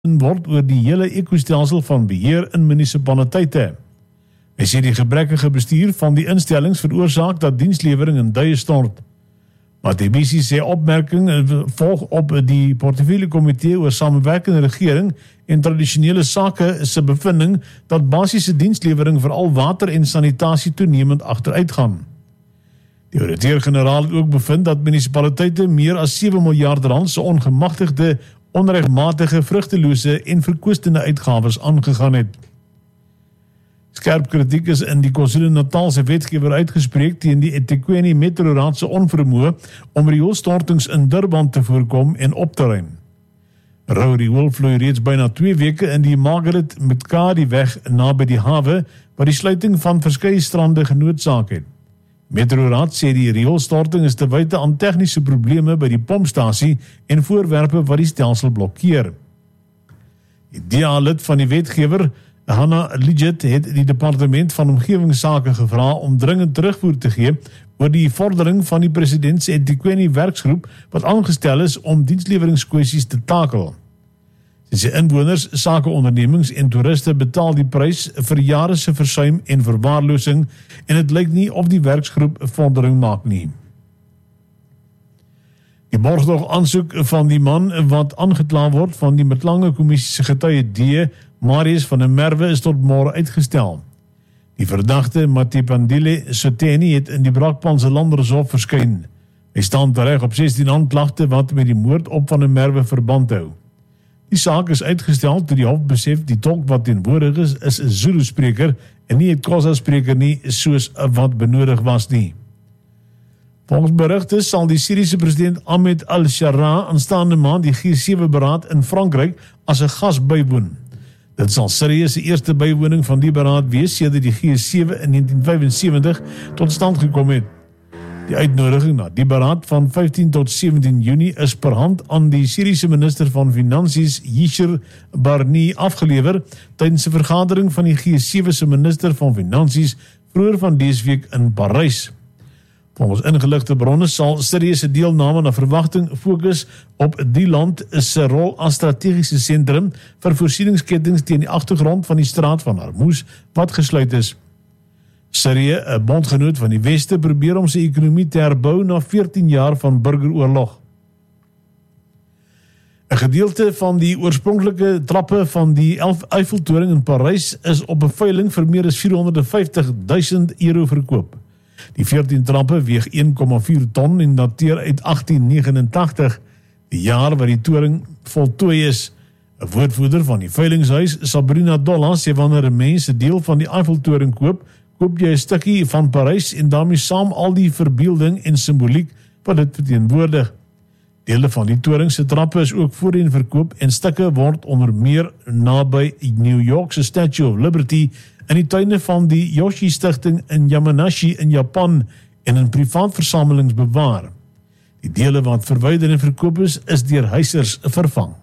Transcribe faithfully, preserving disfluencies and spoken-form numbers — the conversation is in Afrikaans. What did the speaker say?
word oor die hele ekostelsel van beheer in munisipaliteite. Hy sê die gebrekkige bestuur van die instellings veroorsaak dat dienslewering in duie stort. Mathebisi sê opmerking volg op die portefeuljekomitee oor samewerkende regering en tradisionele sake se bevinding dat basiese dienslewering veral water en sanitasie toenemend agteruitgaan. Die ouditeur-generaal het ook bevind dat munisipaliteite meer as sewe miljard rand se ongemagtigde, onregmatige, vrugtelose en verkwistende uitgawes aangegaan het. Skerp kritiek is in die KwaZulu-Natalse wetgewer uitgespreek teen die eThekwini Metroraad se onvermoë om rioolstortings in Durban te voorkom en op te ruim. Rou riool vloei reeds byna twee weke in die Margaret Mtkadi weg naby die hawe, wat die sluiting van verskeie strande genoodsaak het. Metroraad sê die rioolstorting is te wyte aan tegniese probleme by die pompstasie en voorwerpe wat die stelsel blokkeer. Die D A lid van die wetgewer, Hannah Lidget, het die departement van omgewingsake gevra om dringend terugvoer te gee oor die vordering van die president se eThekwini werksgroep wat aangestel is om diensleweringkwessies te takel. Sy sê inwoners, sakeondernemings en toeriste betaal die prys vir jare se versuim en verwaarlosing en dit lyk nie of die werksgroep vordering maak nie. Die borgdog aansoek van die man wat aangekla word van die Mtlange kommissie se getuie D, Marius van der Merwe, is tot môre uitgestel. Die verdagte Matipandile Soteni het in die Brakpanse Landershof verskyn. Hy staan tereg op sestien aanklagte wat met die moord op van der Merwe verband hou. Die saak is uitgestel toe die hof besef die tolk wat teenwoordig is, is 'n Zulu-spreker en nie 'n Xhosa-spreker nie, soos wat benodig was nie. Volgens berigte sal die Syriese president Ahmed al-Shara aanstaande maand die G sewe beraad in Frankryk as 'n gas bywoon. Dit sal Syrië se eerste bywoning van die beraad wees sedert die G sewe in negentien vyfensewentig tot stand gekom het. Die uitnodiging na die beraad van vyftien tot sewentien Junie is per hand aan die Syriese minister van Finansies Yishir Barni afgelewer tydens 'n vergadering van die G sewe se minister van Finansies vroeër van dese week in Parys. Volgens ingeligte bronne sal Syrië se deelname na verwagting fokus op die land se rol as strategiese sentrum vir voorsieningskettinge teen die agtergrond van die straat van Hormuz wat gesluit is. Syrië, 'n bondgenoot van die Weste, probeer om sy ekonomie te herbou na veertien jaar van burgeroorlog. 'n Gedeelte van die oorspronklike trappe van die Eiffeltoring in Parys is op 'n veiling vir meer as vierhonderdvyftig duisend euro verkoop. Die veertien trappe weeg een komma vier ton en dateer uit agtien negenentagtig, die jaar wat die toring voltooi is. 'n Woordvoerder van die veilingshuis, Sabrina Dolla, sê wanneer 'n mens 'n deel van die Eiffeltoring koop, koop jy 'n stukkie van Parys en daarmee saam al die verbeelding en simboliek wat dit verteenwoordig. Dele van die toring se trappe is ook voorheen verkoop en stukke word onder meer naby New York se Statue of Liberty in die tuine van die Yoshi Stichting in Yamanashi in Japan en in privaat versamelings bewaar. Die dele wat verwyder en verkoop is, is deur huisers vervang.